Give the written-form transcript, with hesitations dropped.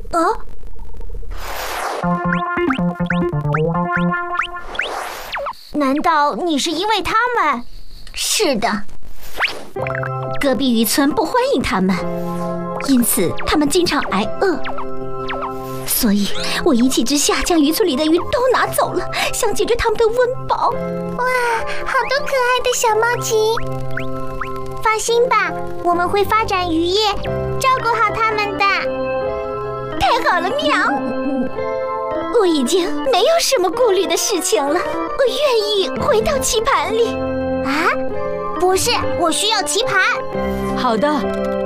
难道你是因为他们？ 是的， 隔壁渔村不欢迎他们，因此他们经常挨饿。所以我一气之下将渔村里的鱼都拿走了，想解决他们的温饱。 哇，好多可爱的小猫鸡！放心吧，我们会发展渔业，照顾好它们的。 太好了，喵！我已经没有什么顾虑的事情了，我愿意回到棋盘里。 啊，不是，我需要棋盘。 好的。